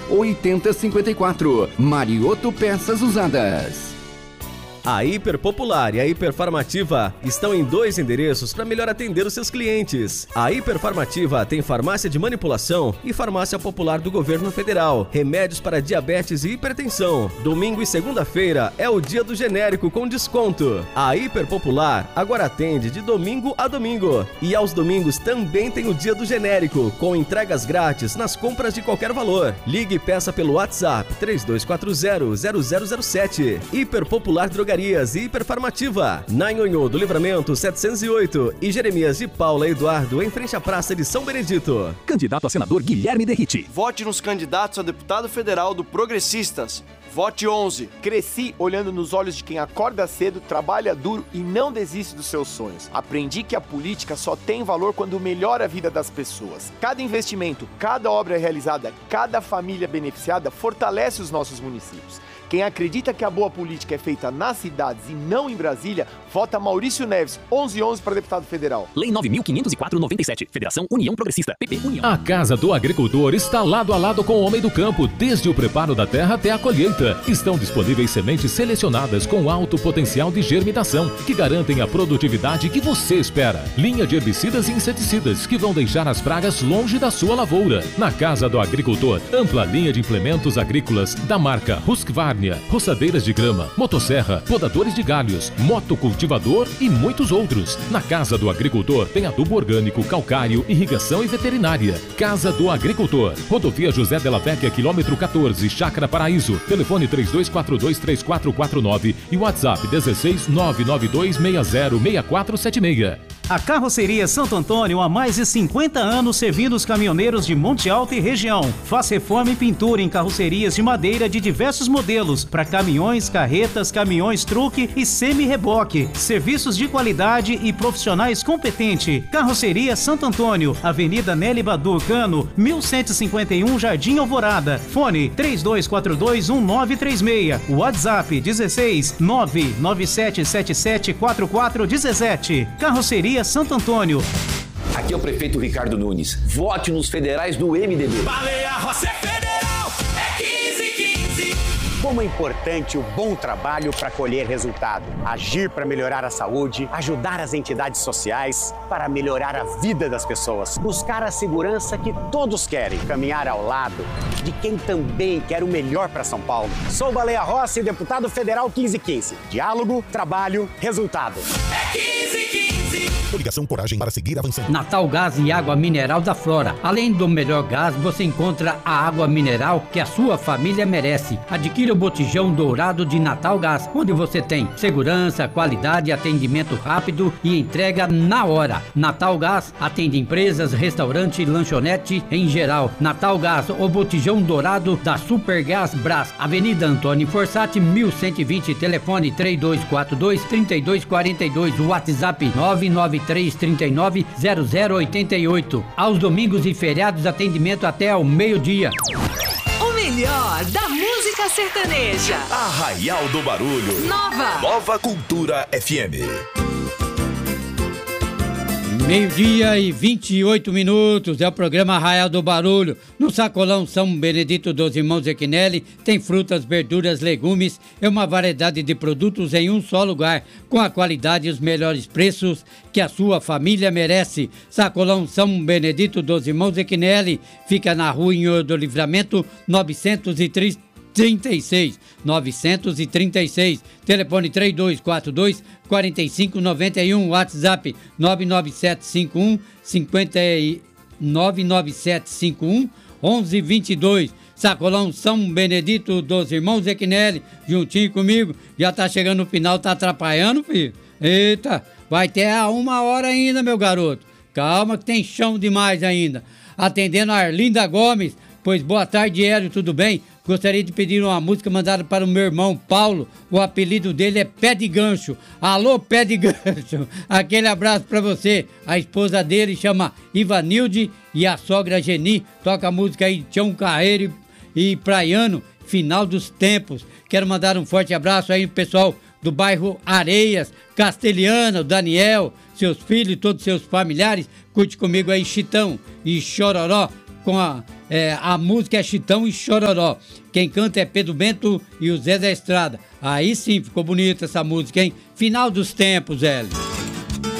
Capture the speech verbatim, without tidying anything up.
oitenta cinquenta e quatro. Marioto Peças Usadas. A Hiper Popular e a Hiperfarmativa estão em dois endereços para melhor atender os seus clientes. A Hiperfarmativa tem farmácia de manipulação e farmácia popular do governo federal. Remédios para diabetes e hipertensão. Domingo e segunda-feira é o dia do genérico com desconto. A Hiper Popular agora atende de domingo a domingo. E aos domingos também tem o dia do genérico, com entregas grátis nas compras de qualquer valor. Ligue e peça pelo WhatsApp três dois quatro zero, zero zero zero sete. Hiper Popular Drogarias e Hiperfarmativa, na Nhonhô do Livramento setecentos e oito e Jeremias de Paula Eduardo, em frente à Praça de São Benedito. Candidato a senador Guilherme Derrite. Vote nos candidatos a deputado federal do Progressistas. Vote onze. Cresci olhando nos olhos de quem acorda cedo, trabalha duro e não desiste dos seus sonhos. Aprendi que a política só tem valor quando melhora a vida das pessoas. Cada investimento, cada obra realizada, cada família beneficiada fortalece os nossos municípios. Quem acredita que a boa política é feita nas cidades e não em Brasília, vota Maurício Neves, onze onze para deputado federal. Lei nove mil quinhentos e quatro, noventa e sete. Federação União Progressista. P P União. A Casa do Agricultor está lado a lado com o homem do campo, desde o preparo da terra até a colheita. Estão disponíveis sementes selecionadas com alto potencial de germinação, que garantem a produtividade que você espera. Linha de herbicidas e inseticidas, que vão deixar as pragas longe da sua lavoura. Na Casa do Agricultor, ampla linha de implementos agrícolas da marca Husqvarna, roçadeiras de grama, motosserra, podadores de galhos, motocultivador e muitos outros. Na Casa do Agricultor tem adubo orgânico, calcário, irrigação e veterinária. Casa do Agricultor, Rodovia José Della Vecchia, quilômetro quatorze, Chácara Paraíso. Telefone três dois quatro dois, três quatro quatro nove e WhatsApp dezesseis, nove nove dois, seis zero, seis quatro sete seis. A Carroceria Santo Antônio há mais de cinquenta anos servindo os caminhoneiros de Monte Alto e região. Faz reforma e pintura em carrocerias de madeira de diversos modelos para caminhões, carretas, caminhões truque e semi-reboque. Serviços de qualidade e profissionais competentes. Carroceria Santo Antônio, Avenida Nelly Badur Cano, mil cento e cinquenta e um, Jardim Alvorada. Fone três dois quatro dois, um nove três seis. WhatsApp dezesseis, nove nove sete sete sete, quatro quatro um sete. Carroceria Santo Antônio. Aqui é o prefeito Ricardo Nunes. Vote nos federais do M D B. Baleia Rossi Federal é quinze quinze. Como é importante o bom trabalho para colher resultado. Agir para melhorar a saúde, ajudar as entidades sociais, para melhorar a vida das pessoas. Buscar a segurança que todos querem. Caminhar ao lado de quem também quer o melhor para São Paulo. Sou Baleia Rossi, deputado federal quinze quinze. Diálogo, trabalho, resultado. É quinze quinze. Coligação Coragem para seguir avançando. Natal Gás e Água Mineral da Flora. Além do melhor gás, você encontra a água mineral que a sua família merece. Adquira o botijão dourado de Natal Gás, onde você tem segurança, qualidade, atendimento rápido e entrega na hora. Natal Gás atende empresas, restaurante, lanchonete em geral. Natal Gás, o botijão dourado da Supergás Brás. Avenida Antônio Forsatti, mil cento e vinte, telefone três dois quatro dois, três dois quatro dois, WhatsApp nove nove três três nove, zero zero oito oito. Aos domingos e feriados, atendimento até ao meio-dia. O melhor da música sertaneja. Arraial do Barulho. Nova. Nova Cultura F M. Meio-dia e vinte e oito minutos, é o programa Arraial do Barulho. No Sacolão São Benedito dos Irmãos Equinelli tem frutas, verduras, legumes e uma variedade de produtos em um só lugar, com a qualidade e os melhores preços que a sua família merece. Sacolão São Benedito dos Irmãos Equinelli fica na Rua Nhonhô do Livramento novecentos e trinta e seis, novecentos e trinta e seis, telefone três dois quatro dois, quatro cinco nove um, WhatsApp nove nove sete cinco um, cinco nove nove sete cinco um, onze vinte e dois. Sacolão São Benedito dos Irmãos Equinelli, juntinho comigo, já tá chegando no final, tá atrapalhando, filho? Eita, vai ter a uma hora ainda, meu garoto. Calma que tem chão demais ainda. Atendendo a Arlinda Gomes, pois boa tarde, Hélio, tudo bem? Gostaria de pedir uma música mandada para o meu irmão Paulo. O apelido dele é Pé de Gancho. Alô, Pé de Gancho. Aquele abraço para você. A esposa dele chama Ivanilde e a sogra Geni. Toca a música aí de Tião Carreiro e Praiano, Final dos Tempos. Quero mandar um forte abraço aí pro pessoal do bairro Areias, Castelhana, o Daniel, seus filhos e todos os seus familiares. Curte comigo aí Chitão e Chororó. com a, é, a música é Chitão e Chororó. Quem canta é Pedro Bento e o Zé da Estrada. Aí sim, ficou bonita essa música, hein? Final dos tempos, Hélio.